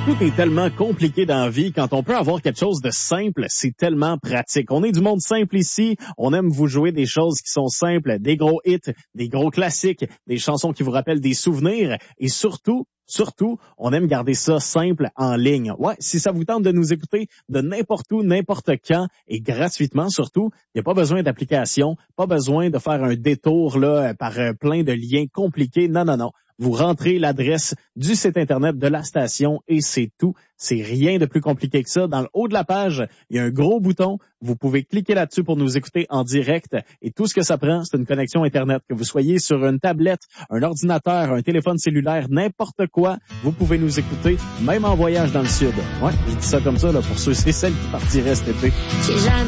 Tout est tellement compliqué dans la vie. Quand on peut avoir quelque chose de simple, c'est tellement pratique. On est du monde simple ici. On aime vous jouer des choses qui sont simples, des gros hits, des gros classiques, des chansons qui vous rappellent des souvenirs et surtout, on aime garder ça simple en ligne. Ouais, si ça vous tente de nous écouter de n'importe où, n'importe quand et gratuitement surtout, il n'y a pas besoin d'application, pas besoin de faire un détour là par plein de liens compliqués. Non. Vous rentrez l'adresse du site Internet de la station et c'est tout. C'est rien de plus compliqué que ça. Dans le haut de la page, il y a un gros bouton. Vous pouvez cliquer là-dessus pour nous écouter en direct. Et tout ce que ça prend, c'est une connexion Internet. Que vous soyez sur une tablette, un ordinateur, un téléphone cellulaire, n'importe quoi, vous pouvez nous écouter, même en voyage dans le sud. Ouais, je dis ça comme ça là, pour ceux et celles qui partiraient cet été.